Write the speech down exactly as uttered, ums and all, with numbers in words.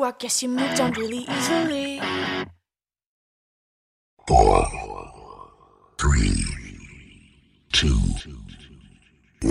I guess you moved on really easily. Four.